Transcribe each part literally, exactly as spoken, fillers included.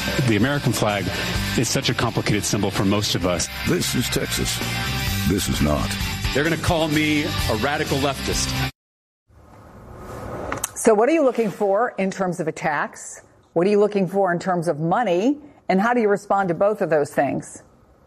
The American flag is such a complicated symbol for most of us. This is Texas. This is not. They're going to call me a radical leftist. So what are you looking for in terms of a tax? What are you looking for in terms of money? And how do you respond to both of those things?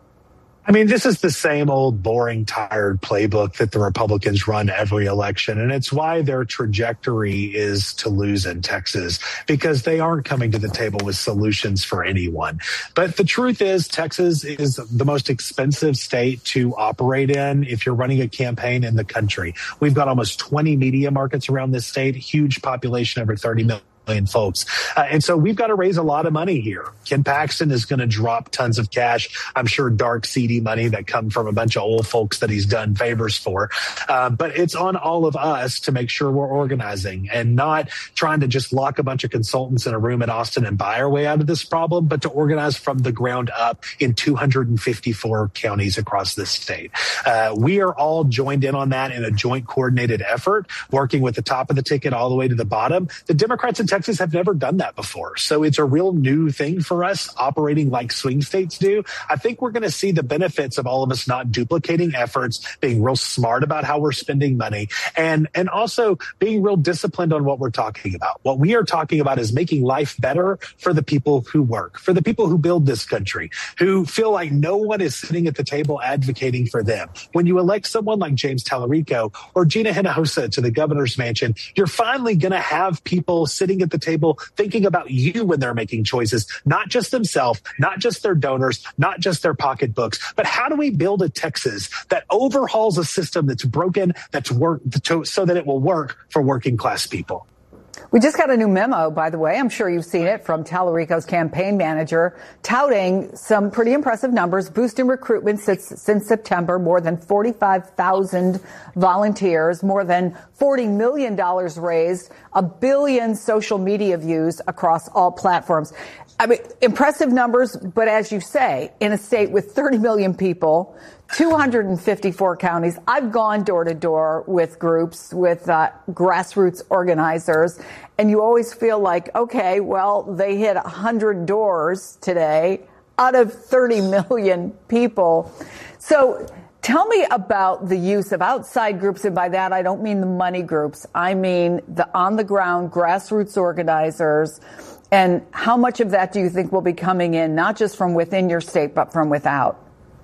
I mean, this is the same old boring, tired playbook that the Republicans run every election. And it's why their trajectory is to lose in Texas, because they aren't coming to the table with solutions for anyone. But the truth is, Texas is the most expensive state to operate in if you're running a campaign in the country. We've got almost twenty media markets around this state, huge population, over thirty million. Million folks. Uh, and so we've got to raise a lot of money here. Ken Paxton is going to drop tons of cash. I'm sure dark, seedy money that come from a bunch of old folks that he's done favors for. Uh, but it's on all of us to make sure we're organizing and not trying to just lock a bunch of consultants in a room in Austin and buy our way out of this problem, but to organize from the ground up in two hundred fifty-four counties across this state. Uh, we are all joined in on that in a joint coordinated effort, working with the top of the ticket all the way to the bottom. The Democrats in Texas have never done that before. So it's a real new thing for us, operating like swing states do. I think we're going to see the benefits of all of us not duplicating efforts, being real smart about how we're spending money, and, and also being real disciplined on what we're talking about. What we are talking about is making life better for the people who work, for the people who build this country, who feel like no one is sitting at the table advocating for them. When you elect someone like James Tallarico or Gina Hinojosa to the governor's mansion, you're finally going to have people sitting at the table thinking about you when they're making choices, not just themselves, not just their donors, not just their pocketbooks, but how do we build a Texas that overhauls a system that's broken, that's work to, so that it will work for working class people? We just got a new memo, by the way. I'm sure you've seen it, from Tallarico's campaign manager, touting some pretty impressive numbers, boosting recruitment since, since September, more than forty-five thousand volunteers, more than forty million dollars raised, a billion social media views across all platforms. I mean, impressive numbers, but as you say, in a state with thirty million people, two hundred fifty-four counties. I've gone door to door with groups, with uh, grassroots organizers, and you always feel like, okay, well, they hit one hundred doors today out of thirty million people. So tell me about the use of outside groups, and by that I don't mean the money groups. I mean the on-the-ground grassroots organizers. And how much of that do you think will be coming in, not just from within your state, but from without?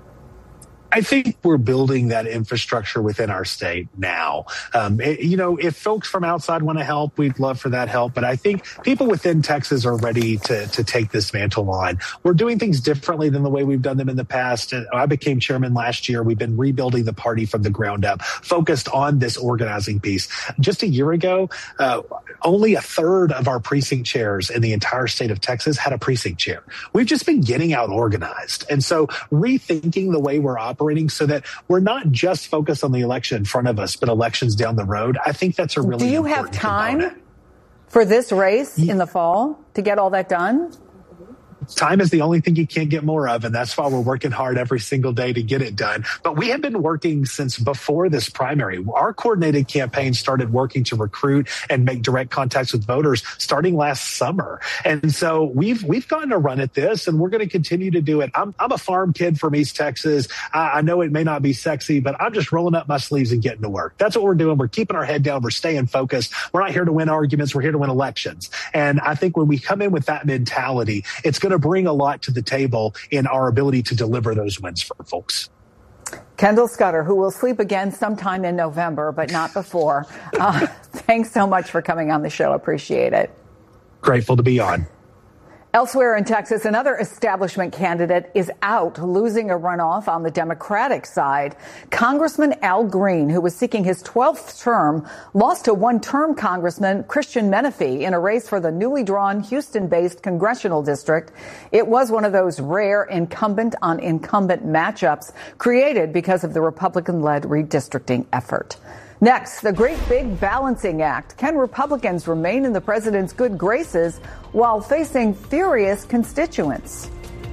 I think we're building that infrastructure within our state now. Um, it, you know, if folks from outside want to help, we'd love for that help. But I think people within Texas are ready to, to take this mantle on. We're doing things differently than the way we've done them in the past. I became chairman last year. We've been rebuilding the party from the ground up, focused on this organizing piece. Just a year ago, uh, only a third of our precinct chairs in the entire state of Texas had a precinct chair. We've just been getting out organized. And so rethinking the way we're operating operating so that we're not just focused on the election in front of us, but elections down the road. I think that's a really Do you important have time component. for this race in the fall to get all that done? Time is the only thing you can't get more of, and that's why we're working hard every single day to get it done. But we have been working since before this primary. Our coordinated campaign started working to recruit and make direct contacts with voters starting last summer. And so we've we've gotten a run at this, and we're going to continue to do it. I'm, I'm a farm kid from East Texas. I, I know it may not be sexy, but I'm just rolling up my sleeves and getting to work. That's what we're doing. We're keeping our head down. We're staying focused. We're not here to win arguments. We're here to win elections. And I think when we come in with that mentality, it's going to bring a lot to the table in our ability to deliver those wins for folks. Kendall Scudder, who will sleep again sometime in November, but not before. Uh, thanks so much for coming on the show. Appreciate it. Grateful to be on. Elsewhere in Texas, another establishment candidate is out, losing a runoff on the Democratic side. Congressman Al Green, who was seeking his twelfth term, lost to one-term Congressman Christian Menefee in a race for the newly drawn Houston-based congressional district. It was one of those rare incumbent-on-incumbent matchups created because of the Republican-led redistricting effort. Next, the great big balancing act. Can Republicans remain in the president's good graces while facing furious constituents?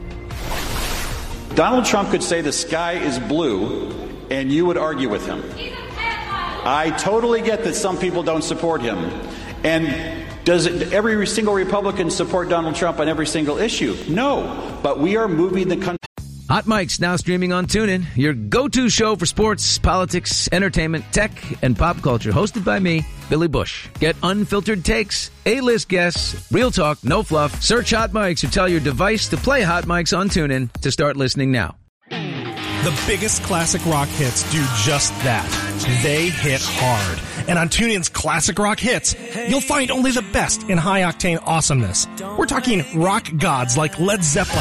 Donald Trump could say the sky is blue, and you would argue with him. I totally get that some people don't support him. And Does it, every single Republican support Donald Trump on every single issue? No. But we are moving the country. Hot Mic's now streaming on TuneIn, your go-to show for sports, politics, entertainment, tech, and pop culture. Hosted by me, Billy Bush. Get unfiltered takes, A-list guests, real talk, no fluff. Search Hot Mics or tell your device to play Hot Mics on TuneIn to start listening now. The biggest classic rock hits do just that. They hit hard. And on TuneIn's Classic Rock Hits, you'll find only the best in high-octane awesomeness. We're talking rock gods like Led Zeppelin,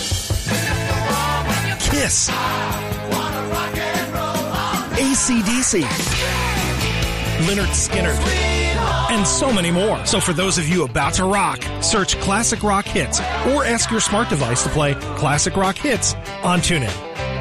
Kiss, A C D C, Lynyrd Skynyrd, and so many more. So for those of you about to rock, search Classic Rock Hits or ask your smart device to play Classic Rock Hits on TuneIn.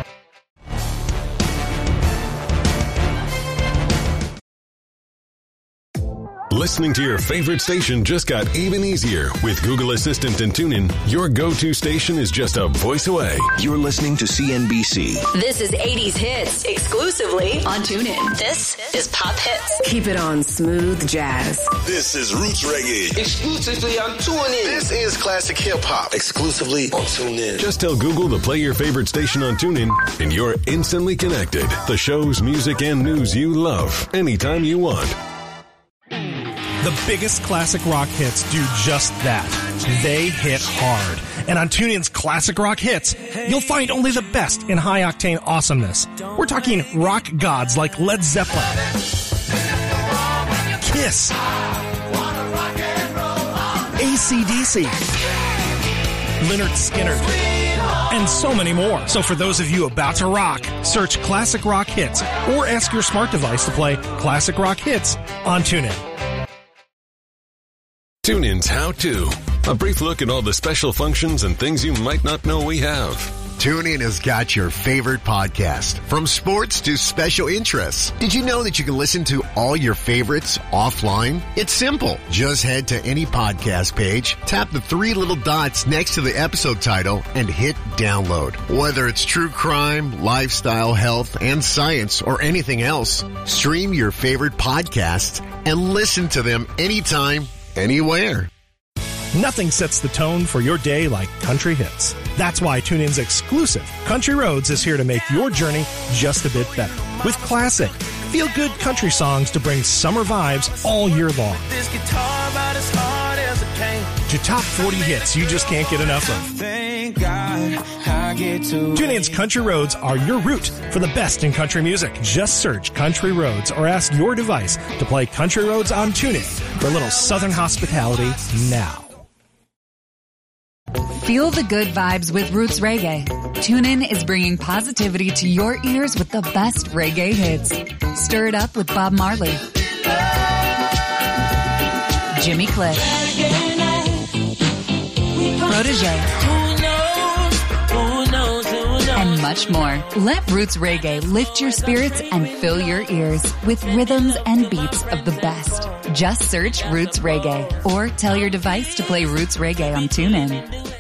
Listening to your favorite station just got even easier. With Google Assistant and TuneIn, your go-to station is just a voice away. You're listening to C N B C. This is eighties Hits, exclusively on TuneIn. This is Pop Hits. Keep it on smooth jazz. This is Roots Reggae, exclusively on TuneIn. This is Classic Hip Hop, exclusively on TuneIn. Just tell Google to play your favorite station on TuneIn, and you're instantly connected. The shows, music, and news you love, anytime you want. The biggest classic rock hits do just that. They hit hard. And on TuneIn's Classic Rock Hits, you'll find only the best in high-octane awesomeness. We're talking rock gods like Led Zeppelin, Kiss, A C D C, Lynyrd Skynyrd, and so many more. So for those of you about to rock, search Classic Rock Hits or ask your smart device to play Classic Rock Hits on TuneIn. TuneIn's How To. A brief look at all the special functions and things you might not know we have. TuneIn has got your favorite podcast, from sports to special interests. Did you know that you can listen to all your favorites offline? It's simple. Just head to any podcast page, tap the three little dots next to the episode title, and hit download. Whether it's true crime, lifestyle, health, and science, or anything else, stream your favorite podcasts and listen to them anytime, anywhere. Nothing sets the tone for your day like country hits. That's why TuneIn's exclusive Country Roads is here to make your journey just a bit better. With classic, feel-good country songs to bring summer vibes all year long. This guitar about as hard as it came. To top forty hits you just can't get enough of. Thank God I get to TuneIn's Country Roads are your route for the best in country music. Just search Country Roads or ask your device to play Country Roads on TuneIn for a little southern hospitality now. Feel the good vibes with Roots Reggae. TuneIn is bringing positivity to your ears with the best reggae hits. Stir it up with Bob Marley, Jimmy Cliff, Protégé, and much more. Let Roots Reggae lift your spirits and fill your ears with rhythms and beats of the best. Just search Roots Reggae or tell your device to play Roots Reggae on TuneIn.